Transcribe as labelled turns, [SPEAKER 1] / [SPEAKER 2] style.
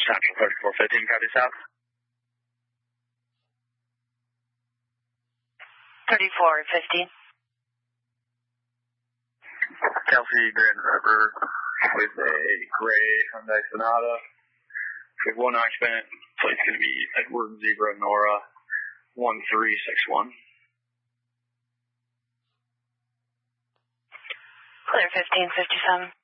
[SPEAKER 1] Central 3415, copy south.
[SPEAKER 2] 3415.
[SPEAKER 1] Kelsey Grand River with a gray Hyundai Sonata. We have one occupant. Plate's going to be Edward Zebra Nora 1361.
[SPEAKER 2] Clear 1557.